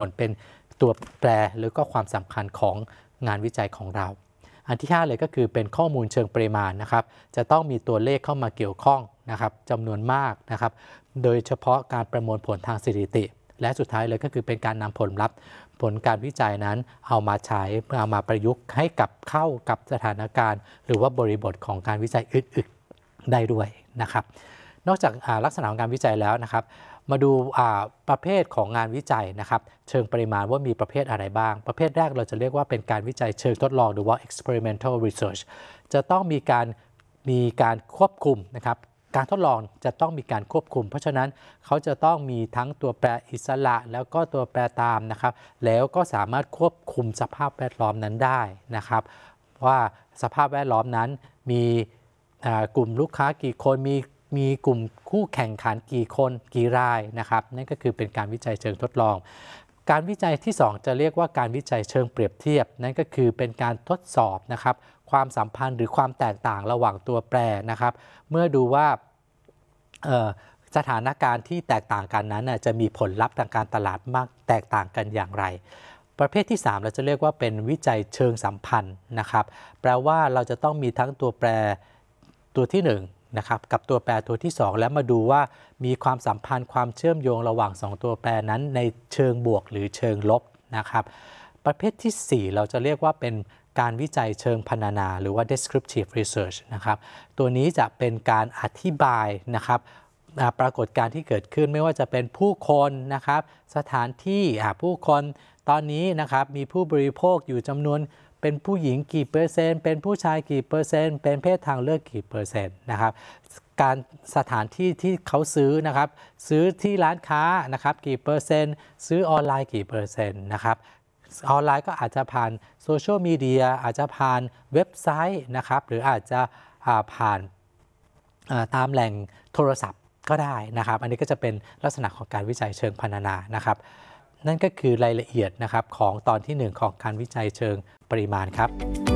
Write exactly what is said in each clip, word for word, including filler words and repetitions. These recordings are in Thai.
ผลเป็นตัวแปรหรือก็ความสำคัญของงานวิจัยของเราอันที่ห้าเลยก็คือเป็นข้อมูลเชิงปริมาณนะครับจะต้องมีตัวเลขเข้ามาเกี่ยวข้องนะครับจำนวนมากนะครับโดยเฉพาะการประมวลผลทางสถิติและสุดท้ายเลยก็คือเป็นการนำผลลัพธ์ผลการวิจัยนั้นเอามาใช้เพื่อเอามาประยุกต์ให้กับเข้ากับสถานการณ์หรือว่าบริบทของการวิจัยอื่นๆได้ด้วยนะครับนอกจากลักษณะของการวิจัยแล้วนะครับมาดูประเภทของงานวิจัยนะครับเชิงปริมาณว่ามีประเภทอะไรบ้างประเภทแรกเราจะเรียกว่าเป็นการวิจัยเชิงทดลองหรือว่า experimental research จะต้องมีการมีการควบคุมนะครับการทดลองจะต้องมีการควบคุมเพราะฉะนั้นเขาจะต้องมีทั้งตัวแปรอิสระแล้วก็ตัวแปรตามนะครับแล้วก็สามารถควบคุมสภาพแวดล้อมนั้นได้นะครับว่าสภาพแวดล้อมนั้นมีกลุ่มลูกค้ากี่คนมีมีกลุ่มคู่แข่งขันกี่คนกี่รายนะครับนั่นก็คือเป็นการวิจัยเชิงทดลองการวิจัยที่สองจะเรียกว่าการวิจัยเชิงเปรียบเทียบนั่นก็คือเป็นการทดสอบนะครับความสัมพันธ์หรือความแตกต่างระหว่างตัวแปรนะครับเมื่อดูว่าสถานการณ์ที่แตกต่างกันนั้นจะมีผลลัพธ์ทางการตลาดมากแตกต่างกันอย่างไรประเภทที่สามเราจะเรียกว่าเป็นวิจัยเชิงสัมพันธ์นะครับแปลว่าเราจะต้องมีทั้งตัวแปรตัวที่หนึ่งนะครับกับตัวแปรตัวที่สองแล้วมาดูว่ามีความสัมพันธ์ความเชื่อมโยงระหว่างสองตัวแปรนั้นในเชิงบวกหรือเชิงลบนะครับประเภทที่สี่เราจะเรียกว่าเป็นการวิจัยเชิงพรรณนาหรือว่า descriptive research นะครับตัวนี้จะเป็นการอธิบายนะครับปรากฏการณ์ที่เกิดขึ้นไม่ว่าจะเป็นผู้คนนะครับสถานที่ผู้คนตอนนี้นะครับมีผู้บริโภคอยู่จำนวนเป็นผู้หญิงกี่เปอร์เซ็นต์เป็นผู้ชายกี่เปอร์เซ็นต์เป็นเพศทางเลือกกี่เปอร์เซ็นต์นะครับการสถานที่ที่เขาซื้อนะครับซื้อที่ร้านค้านะครับกี่เปอร์เซ็นต์ซื้อออนไลน์กี่เปอร์เซ็นต์นะครับออนไลน์ก็อาจจะผ่านโซเชียลมีเดียอาจจะผ่านเว็บไซต์นะครับหรืออาจจะผ่านตามแหล่งโทรศัพท์ก็ได้นะครับอันนี้ก็จะเป็นลักษณะของการวิจัยเชิงพรรณนานะครับนั่นก็คือรายละเอียดนะครับของตอนที่หนึ่งของการวิจัยเชิงปริมาณครับ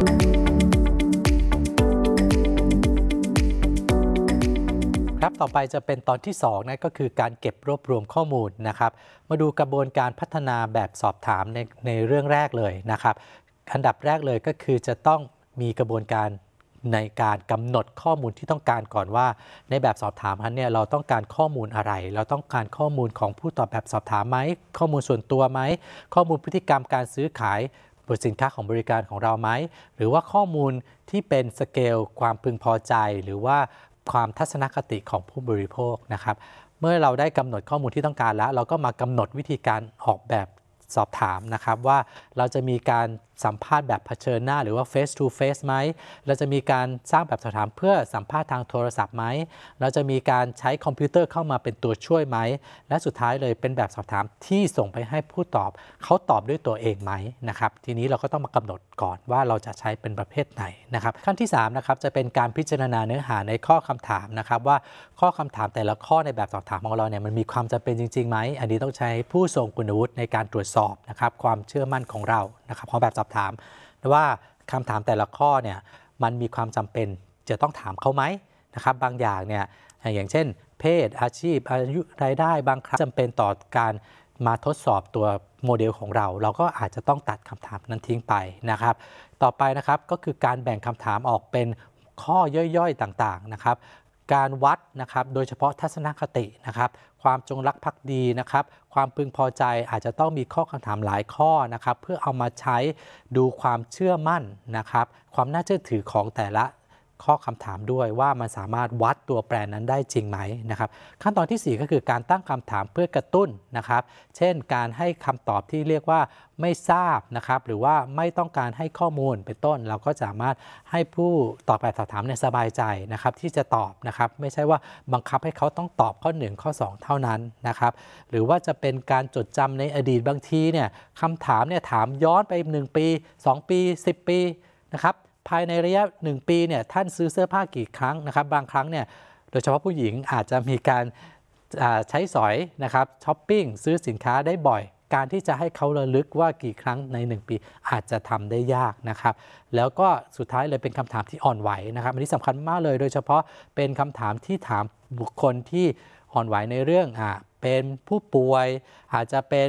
ครับต่อไปจะเป็นตอนที่สองนะก็คือการเก็บรวบรวมข้อมูลนะครับมาดูกระบวนการพัฒนาแบบสอบถามในในเรื่องแรกเลยนะครับอันดับแรกเลยก็คือจะต้องมีกระบวนการในการกำหนดข้อมูลที่ต้องการก่อนว่าในแบบสอบถามนั้นเนี่ยเราต้องการข้อมูลอะไรเราต้องการข้อมูลของผู้ตอบแบบสอบถามไหมข้อมูลส่วนตัวไหมข้อมูลพฤติกรรมการซื้อขายบนสินค้าของบริการของเราไหมหรือว่าข้อมูลที่เป็นสเกลความพึงพอใจหรือว่าความทัศนคติของผู้บริโภคนะครับเมื่อเราได้กำหนดข้อมูลที่ต้องการแล้วเราก็มากำหนดวิธีการออกแบบสอบถามนะครับว่าเราจะมีการสัมภาษณ์แบบเผชิญหน้าหรือว่า face to face ไหมเราจะมีการสร้างแบบสอบถามเพื่อสัมภาษณ์ทางโทรศัพท์ไหมเราจะมีการใช้คอมพิวเตอร์เข้ามาเป็นตัวช่วยไหมและสุดท้ายเลยเป็นแบบสอบถามที่ส่งไปให้ผู้ตอบเขาตอบด้วยตัวเองไหมนะครับทีนี้เราก็ต้องมากำหนดก่อนว่าเราจะใช้เป็นประเภทไหนนะครับขั้นที่สามนะครับจะเป็นการพิจารณาเนื้อหาในข้อคำถามนะครับว่าข้อคำถามแต่ละข้อในแบบสอบถามของเราเนี่ยมันมีความจำเป็นจริงๆไหมอันนี้ต้องใช้ผู้ทรงคุณวุฒิในการตรวจสอบนะครับความเชื่อมั่นของเรานะครับของแบบสอบถามว่าคำถามแต่ละข้อเนี่ยมันมีความจำเป็นจะต้องถามเขาไหมนะครับบางอย่างเนี่ยอย่างเช่นเพศอาชีพอายุรายได้บางครั้งจำเป็นต่อการมาทดสอบตัวโมเดลของเราเราก็อาจจะต้องตัดคำถามนั้นทิ้งไปนะครับต่อไปนะครับก็คือการแบ่งคำถามออกเป็นข้อย่อยๆต่างๆนะครับการวัดนะครับโดยเฉพาะทัศนคตินะครับความจงรักภักดีนะครับความพึงพอใจอาจจะต้องมีข้อคำถามหลายข้อนะครับเพื่อเอามาใช้ดูความเชื่อมั่นนะครับความน่าเชื่อถือของแต่ละข้อคำถามด้วยว่ามันสามารถวัดตัวแปรนั้นได้จริงไหมนะครับขั้นตอนที่สี่ก็คือการตั้งคำถามเพื่อกระตุ้นนะครับเช่นการให้คำตอบที่เรียกว่าไม่ทราบนะครับหรือว่าไม่ต้องการให้ข้อมูลเป็นต้นเราก็สามารถให้ผู้ตอบแบบสอบถามเนี่ยสบายใจนะครับที่จะตอบนะครับไม่ใช่ว่าบังคับให้เขาต้องตอบข้อหนึ่งข้อสองเท่านั้นนะครับหรือว่าจะเป็นการจดจำในอดีตบางทีเนี่ยคำถามเนี่ยถามย้อนไปหนึ่งปีสองปีสิบปีนะครับภายในระยะหนึ่งปีเนี่ยท่านซื้อเสื้อผ้ากี่ครั้งนะครับบางครั้งเนี่ยโดยเฉพาะผู้หญิงอาจจะมีการใช้สอยนะครับช้อปปิ้งซื้อสินค้าได้บ่อยการที่จะให้เขาระลึกว่ากี่ครั้งในหนึ่งปีอาจจะทำได้ยากนะครับแล้วก็สุดท้ายเลยเป็นคำถามที่อ่อนไหวนะครับอันนี้สำคัญมากเลยโดยเฉพาะเป็นคำถามที่ถามบุคคลที่อ่อนไหวในเรื่องอ่าเป็นผู้ป่วยอาจจะเป็น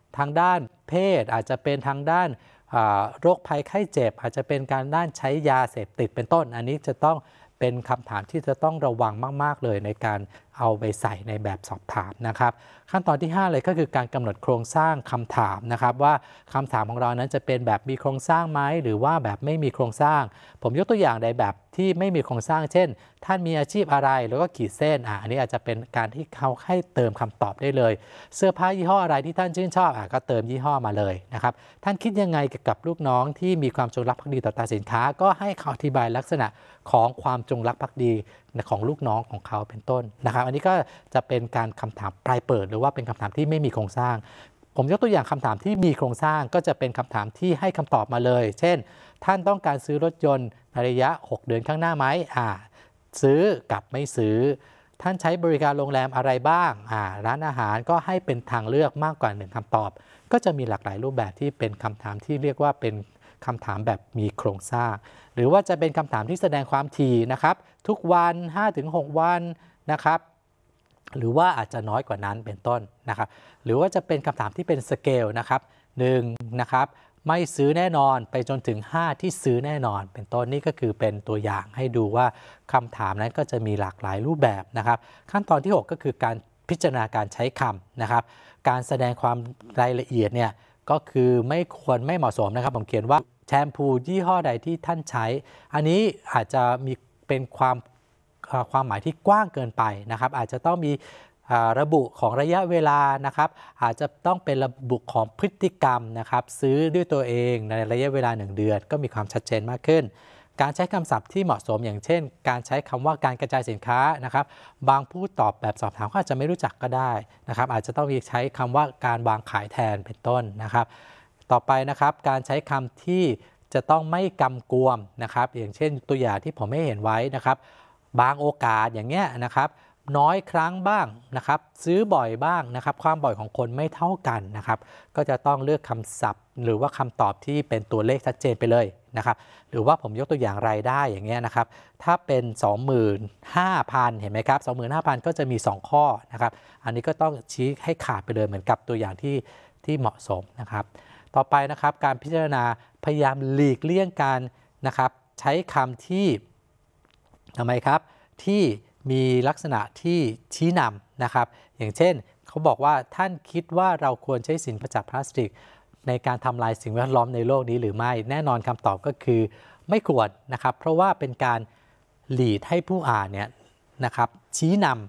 ทางด้านเพศอาจจะเป็นทางด้านโรคภัยไข้เจ็บอาจจะเป็นการด้านใช้ยาเสพติดเป็นต้นอันนี้จะต้องเป็นคำถามที่จะต้องระวังมากๆเลยในการเอาไปใส่ในแบบสอบถามนะครับขั้นตอนที่ห้าเลยก็คือการกำหนดโครงสร้างคำถามนะครับว่าคำถามของเรานั้นจะเป็นแบบมีโครงสร้างไหมหรือว่าแบบไม่มีโครงสร้างผมยกตัวอย่างในแบบที่ไม่มีโครงสร้างเช่นท่านมีอาชีพอะไรแล้วก็ขีดเส้นอ่ะอันนี้อาจจะเป็นการที่เขาให้เติมคำตอบได้เลยเสื้อผ้ายี่ห้ออะไรที่ท่านชื่นชอบอ่ะก็เติมยี่ห้อมาเลยนะครับท่านคิดยังไงเกี่ยวกับลูกน้องที่มีความจงรักภักดีต่อตราสินค้าก็ให้เขาอธิบายลักษณะของความจงรักภักดีของลูกน้องของเขาเป็นต้นนะครับอันนี้ก็จะเป็นการคำถามปลายเปิดหรือว่าเป็นคำถามที่ไม่มีโครงสร้างผมยกตัวอย่างคำถามที่มีโครงสร้างก็จะเป็นคำถามที่ให้คำตอบมาเลยเช่นท่านต้องการซื้อรถยนต์ในระยะหกเดือนข้างหน้าไหมอ่าซื้อกับไม่ซื้อท่านใช้บริการโรงแรมอะไรบ้างอ่าร้านอาหารก็ให้เป็นทางเลือกมากกว่าหนึ่งคำตอบก็จะมีหลากหลายรูปแบบที่เป็นคำถามที่เรียกว่าเป็นคำถามแบบมีโครงสร้างหรือว่าจะเป็นคำถามที่แสดงความถี่นะครับทุกวัน ห้าถึงหก วันนะครับหรือว่าอาจจะน้อยกว่านั้นเป็นต้นนะครับหรือว่าจะเป็นคำถามที่เป็นสเกลนะครับหนึ่งนะครับไม่ซื้อแน่นอนไปจนถึงห้าที่ซื้อแน่นอนเป็นต้นนี่ก็คือเป็นตัวอย่างให้ดูว่าคำถามนั้นก็จะมีหลากหลายรูปแบบนะครับขั้นตอนที่หกก็คือการพิจารณาการใช้คำนะครับการแสดงความรายละเอียดเนี่ยก็คือไม่ควรไม่เหมาะสมนะครับผมเขียนว่าแชมพูยี่ห้อใดที่ท่านใช้อันนี้อาจจะมีเป็นความความหมายที่กว้างเกินไปนะครับอาจจะต้องมีระบุของระยะเวลานะครับอาจจะต้องเป็นระบุของพฤติกรรมนะครับซื้อด้วยตัวเองในระยะเวลาหนึ่งเดือนก็มีความชัดเจนมากขึ้นการใช้คำศัพท์ที่เหมาะสมอย่างเช่นการใช้คำว่าการกระจายสินค้านะครับบางผู้ตอบแบบสอบถามเขาอาจจะไม่รู้จักก็ได้นะครับอาจจะต้องมีใช้คำว่าการวางขายแทนเป็นต้นนะครับต่อไปนะครับการใช้คำที่จะต้องไม่กำกวมนะครับอย่างเช่นตัวอย่างที่ผมไม่เห็นไว้นะครับบางโอกาสอย่างเงี้ยนะครับน้อยครั้งบ้างนะครับซื้อบ่อยบ้างนะครับความบ่อยของคนไม่เท่ากันนะครับก็จะต้องเลือกคำศัพท์หรือว่าคำตอบที่เป็นตัวเลขชัดเจนไปเลยนะครับหรือว่าผมยกตัวอย่างรายได้อย่างเงี้ยนะครับถ้าเป็น สองหมื่นห้าพัน เห็นไหมครับ สองหมื่นห้าพัน ก็จะมีสองข้อนะครับอันนี้ก็ต้องชี้ให้ขาดไปเลยเหมือนกับตัวอย่างที่ที่เหมาะสมนะครับต่อไปนะครับการพิจารณาพยายามหลีกเลี่ยงการนะครับใช้คำที่ทำไมครับที่มีลักษณะที่ชี้นำนะครับอย่างเช่นเขาบอกว่าท่านคิดว่าเราควรใช้สินค้าจากพลาสติกในการทำลายสิ่งแวดล้อมในโลกนี้หรือไม่แน่นอนคำตอบก็คือไม่ควรนะครับเพราะว่าเป็นการหลีดให้ผู้อ่านเนี่ยนะครับชี้น